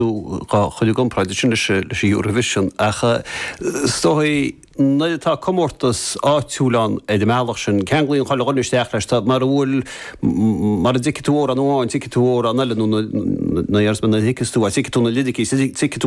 chuú gomráid sin leis Eurovision acha stoí natá commórtas áitiúlan de meach sin ceanglíonn chola gonnisteach leis mar bhfuil mar a dicitúór an bháin dicitúór an eileú nahearsman na hiicistú a dicitúna lidicí